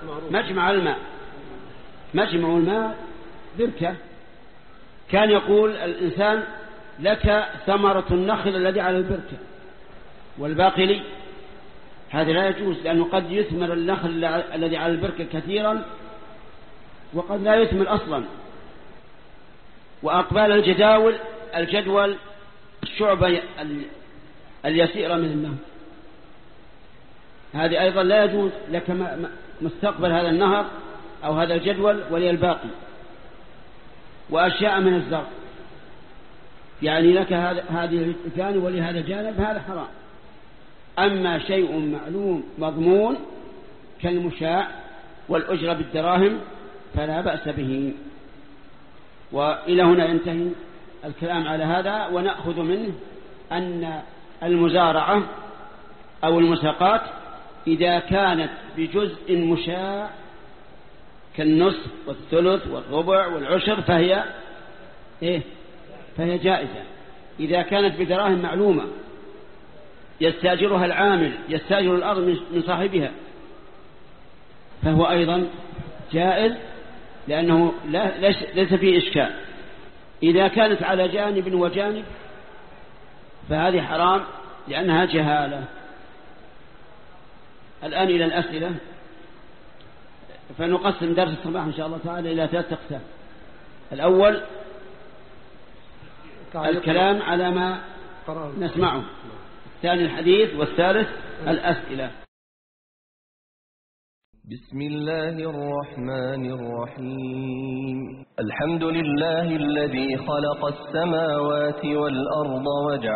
مجمع الماء. مجمع الماء بركة. كان يقول الإنسان لك ثمرة النخل الذي على البركة والباقي لي. هذا لا يجوز، لأنه قد يثمر النخل الذي على البركة كثيرا وقد لا يثمر أصلا. وأقبال الجدول الشعبة اليسيرة من النهر، هذه أيضا لا يجوز لك مستقبل هذا النهر أو هذا الجدول ولي الباقي. وأشياء من الزرع، يعني لك هذه الجانب ولهذا الجانب، هذا حرام. أما شيء معلوم مضمون كالمشاع والأجرة بالدراهم فلا بأس به. وإلى هنا ينتهي الكلام على هذا، ونأخذ منه أن المزارعة أو المساقات إذا كانت بجزء مشاع كالنصف والثلث والربع والعشر فهي جائزة. إذا كانت بدراهم معلومة يستاجرها العامل، يستاجر الأرض من صاحبها، فهو أيضا جائز، لأنه ليس فيه إشكال. إذا كانت على جانب وجانب فهذه حرام لأنها جهالة. الآن إلى الأسئلة، فنقسم درس الصباح إن شاء الله تعالى إلى 3 أقسام. الأول الكلام على ما نسمعه، الثاني الحديث، والثالث الأسئلة. بسم الله الرحمن الرحيم. الحمد لله الذي خلق السماوات والأرض وجعل